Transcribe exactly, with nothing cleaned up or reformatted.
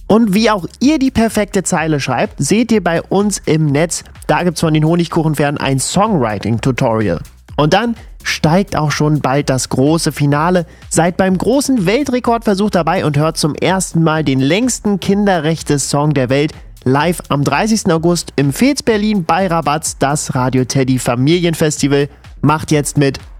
Und wie auch ihr die perfekte Zeile schreibt, seht ihr bei uns im Netz. Da gibt's von den Honigkuchenpferden ein Songwriting-Tutorial. Und dann steigt auch schon bald das große Finale. Seid beim großen Weltrekordversuch dabei und hört zum ersten Mal den längsten Kinderrechte-Song der Welt live am dreißigsten August im Fez Berlin bei Rabatz, das Radio Teddy Familienfestival. Macht jetzt mit